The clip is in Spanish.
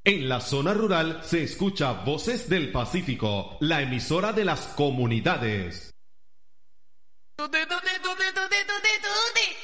En la zona rural se escucha Voces del Pacífico, la emisora de las comunidades.